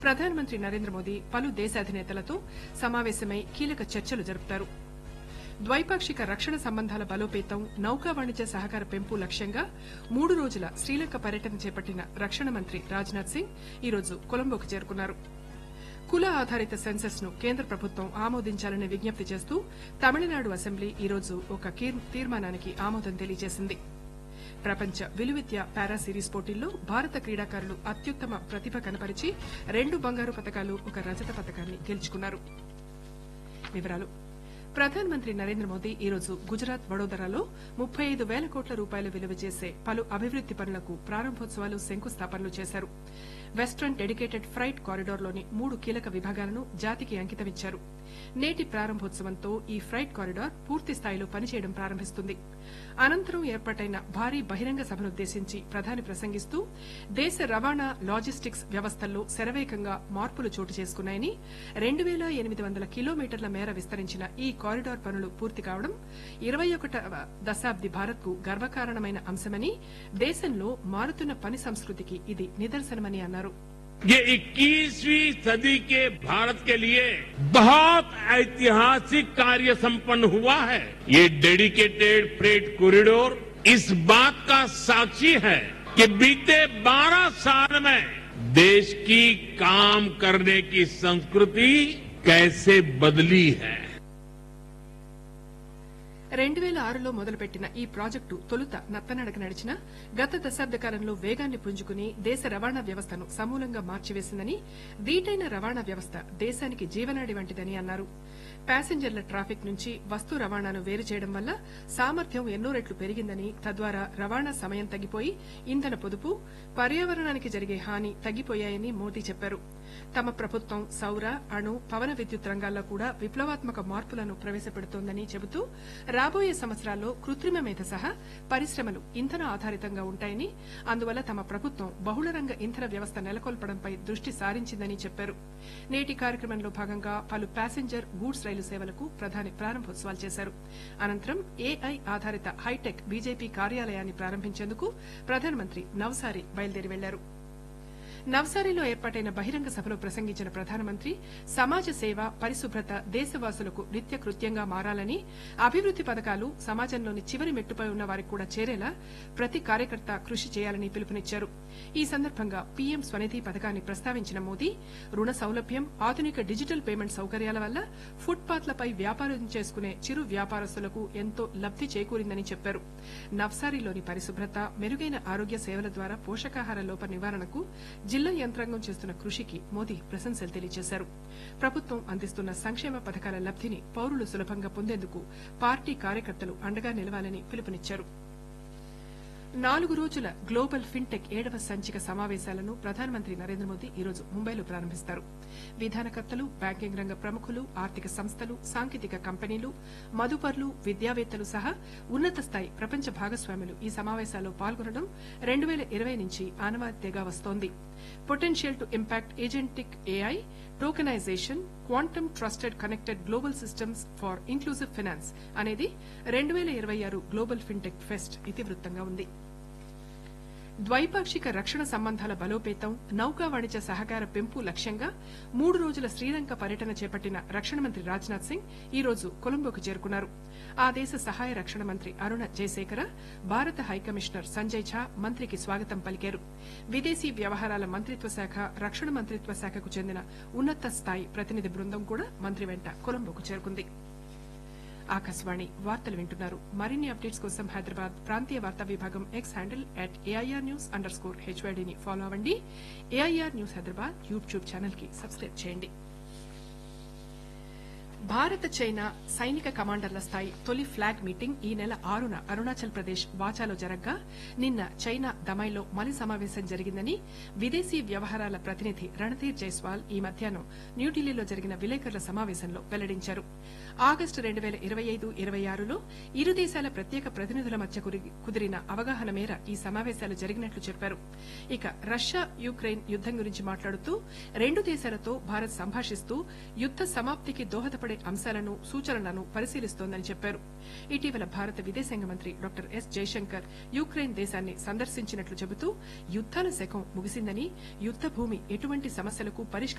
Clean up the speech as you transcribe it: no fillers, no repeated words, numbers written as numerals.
ప్రధానమంత్రి నరేంద్ర మోదీ పలు దేశాధినేతలతో సమావేశమై కీలక చర్చలు జరుపుతారు. ద్వైపాక్షిక రక్షణ సంబంధాల బలోపేతం, నౌకా వాణిజ్య సహకార పెంపు లక్ష్యంగా 3 రోజుల శ్రీలంక పర్యటన చేపట్టిన రక్షణ మంత్రి రాజ్నాథ్ సింగ్ ఈరోజు కొలంబోకు చేరుకున్నారు. కుల ఆధారిత సెన్సస్ ను కేంద్ర ప్రభుత్వం ఆమోదించాలని విజ్ఞప్తి చేస్తూ తమిళనాడు అసెంబ్లీ ఈరోజు ఒక తీర్మానానికి ఆమోదం తెలియజేసింది. ప్రపంచ విలువిద్య పారా సిరీస్ పోటీల్లో భారత క్రీడాకారులు అత్యుత్తమ ప్రతిభ కనపరిచి 2 బంగారు పతకాలు, 1 రజత పతకాన్ని గెలుచుకున్నారు. ప్రధానమంత్రి నరేంద్ర మోదీ ఈరోజు గుజరాత్ వడోదరాలో 35,000 కోట్ల రూపాయల విలువ చేసే పలు అభివృద్ది పనులకు ప్రారంభోత్సవాలు, శంకుస్థాపనలు చేశారు. వెస్టర్న్ డెడికేటెడ్ ఫ్రైట్ కారిడార్లోని 3 కీలక విభాగాలను జాతికి అంకితమిచ్చారు. నేటి ప్రారంభోత్సవంతో ఈ ఫ్రైట్ కారిడార్ పూర్తి స్థాయిలో పనిచేయడం ప్రారంభిస్తుంది. అనంతరం ఏర్పాటైన భారీ బహిరంగ సభనుద్దేశించి ప్రధాని ప్రసంగిస్తూ దేశ రవాణా, లాజిస్టిక్స్ వ్యవస్థల్లో శరవేగంగా మార్పులు చోటు చేసుకున్నాయని, 2,800 కిలోమీటర్ల మేర విస్తరించిన ఈ కారిడార్ పనులు పూర్తి కావడం 21వ దశాబ్ది భారత్ కు గర్వకారణమైన అంశమని, దేశంలో మారుతున్న పని సంస్కృతికి ఇది నిదర్శనమని అన్నారు. ये 21वीं सदी के भारत के लिए बहुत ऐतिहासिक कार्य संपन्न हुआ है. ये डेडिकेटेड फ्रेट कॉरिडोर इस बात का साक्षी है कि बीते 12 साल में देश की काम करने की संस्कृति कैसे बदली है. 2006లో మొదలుపెట్టిన ఈ ప్రాజెక్టు తొలుత నత్తనడక నడిచినా గత దశాబ్ద కాలంలో వేగాన్ని పుంజుకుని దేశ రవాణా వ్యవస్థను సమూలంగా మార్చివేసిందని, దీటైన రవాణా వ్యవస్థ దేశానికి జీవనాడి వంటిదని అన్నారు. ప్యాసింజర్ల ట్రాఫిక్ నుంచి వస్తు రవాణాను వేరు చేయడం వల్ల సామర్థ్యం ఎన్నో రెట్లు పెరిగిందని, తద్వారా రవాణా సమయం తగ్గిపోయి ఇంధన పొదుపు, పర్యావరణానికి జరిగే హాని తగ్గిపోయాయని మోదీ చెప్పారు. తమ ప్రభుత్వం సౌర, అణు, పవన విద్యుత్ రంగాల్లో కూడా విప్లవాత్మక మార్పులను ప్రవేశపెడుతోందని చెబుతూ రాబోయే సంవత్సరాల్లో కృత్రిమ మేధ సహా పరిశ్రమలు ఇంధన ఆధారితంగా ఉంటాయని, అందువల్ల తమ ప్రభుత్వం బహుళరంగ ఇంధన వ్యవస్థ నెలకొల్పడంపై దృష్టి సారించిందని చెప్పారు. నేటి కార్యక్రమంలో భాగంగా పలు ప్యాసింజర్, గూడ్స్ రైలు సేవలకు ప్రధాని ప్రారంభోత్సవాలు చేశారు. అనంతరం ఏఐ ఆధారిత హైటెక్ బీజేపీ కార్యాలయాన్ని ప్రారంభించేందుకు ప్రధానమంత్రి నవ్సారి బయలుదేరి వెళ్లారు. నవ్సారీలో ఏర్పాటైన బహిరంగ సభలో ప్రసంగించిన ప్రధానమంత్రి సమాజ సేవ, పరిశుభ్రత దేశవాసులకు నిత్య కృత్యంగా మారాలని, అభివృద్ది పథకాలు సమాజంలోని చివరి మెట్టుపై ఉన్న వారికి కూడా చేరేలా ప్రతి కార్యకర్త కృషి చేయాలని పిలుపునిచ్చారు. ఈ సందర్భంగా పీఎం స్వనిధి పథకాన్ని ప్రస్తావించిన మోదీ రుణ సౌలభ్యం, ఆధునిక డిజిటల్ పేమెంట్ సౌకర్యాల వల్ల ఫుట్ పాత్లపై వ్యాపారం చేసుకునే చిరు వ్యాపారస్తులకు ఎంతో లబ్ది చేకూరిందని చెప్పారు. నవ్సారీలోని పరిశుభ్రత, మెరుగైన ఆరోగ్య సేవల ద్వారా పోషకాహార లోప నివారణకు జిల్లా యంత్రాంగం చేస్తున్న కృషికి మోదీ ప్రశంసలు తెలియజేశారు. ప్రభుత్వం అందిస్తున్న సంక్షేమ పథకాల లబ్దిని పౌరులు సులభంగా పొందేందుకు పార్టీ కార్యకర్తలు అండగా నిలవాలని పిలుపునిచ్చారు. 4 రోజుల గ్లోబల్ ఫిన్టెక్ 7వ సంచిక సమావేశాలను ప్రధానమంత్రి నరేంద్ర మోదీ ఈరోజు ముంబైలో ప్రారంభిస్తారు. విధానకర్తలు, బ్యాంకింగ్ రంగ ప్రముఖులు, ఆర్థిక సంస్థలు, సాంకేతిక కంపెనీలు, మదుపర్లు, విద్యావేత్తలు సహా ఉన్నత స్థాయి ప్రపంచ భాగస్వాములు ఈ సమావేశాల్లో పాల్గొనడం 2020 నుంచి ఆనవాయితీగా వస్తోంది. Potential to impact agentic AI, tokenization, quantum trusted connected global systems far inclusive finance అనేది 2026 గ్లోబల్ ఫిన్టెక్ ఫెస్ట్ ఇతివృత్తంగా ఉంది. ద్వైపాక్షిక రక్షణ సంబంధాల బలోపేతం, నౌకా వాణిజ్య సహకార పెంపు లక్ష్యంగా 3 రోజుల శ్రీలంక పర్యటన చేపట్టిన రక్షణ మంత్రి రాజ్నాథ్ సింగ్ ఈరోజు కొలంబోకు చేరుకున్నారు. ఆ దేశ సహాయ రక్షణ మంత్రి అరుణ జయశేఖర, భారత హైకమిషనర్ సంజయ్ ఝా మంత్రికి స్వాగతం పలికారు. విదేశీ వ్యవహారాల మంత్రిత్వ శాఖ, రక్షణ మంత్రిత్వ శాఖకు చెందిన ఉన్నత స్థాయి ప్రతినిధి బృందం కూడా మంత్రి వెంట కొలంబోకు చేరుకుంది. ఆకాశవాణి వార్తలు వింటున్నారు. మరిన్ని అప్డేట్స్ కోసం హైదరాబాద్ ప్రాంతీయ వార్తా విభాగం ఎక్స్ హ్యాండిల్ @AIRnews_HYDని ఫాలో అవ్వండి. AIR news Hyderabad YouTube channel కి సబ్స్క్రైబ్ చేయండి. భారత చైనా సైనిక కమాండర్ల స్థాయి తొలి ఫ్లాగ్ మీటింగ్ ఈ నెల 6న అరుణాచల్ ప్రదేశ్ వాచాలో జరగ్గా, నిన్న చైనా దమైలో మలి సమావేశం జరిగిందని విదేశీ వ్యవహారాల ప్రతినిధి రణధీర్ జైస్వాల్ ఈ మధ్యాహ్నం న్యూఢిల్లీలో జరిగిన విలేకరుల సమావేశంలో వెల్లడించారు. ఆగస్టు 2025-26లో ఇరు దేశాల ప్రత్యేక ప్రతినిధుల మధ్య కుదిరిన అవగాహన మేర ఈ సమావేశాలు జరిగినట్లు చెప్పారు. ఇక రష్యా యుక్రెయిన్ యుద్దం గురించి మాట్లాడుతూ 2 దేశాలతో భారత్ సంభాషిస్తూ యుద్ద సమాప్తికి దోహదపడే సహాయపడే అంశాలను సూచనలను పరిశీలిస్తోందని చెప్పారు ఇటీవల భారత విదేశాంగ మంత్రి డాక్టర్ ఎస్ జైశంకర్ యుక్రెయిన్ దేశాన్ని సందర్శించినట్లు చెబుతూ యుద్దాల శకం ముగిసిందని యుద్ద భూమి ఎటువంటి సమస్యలకు పరిష్కారం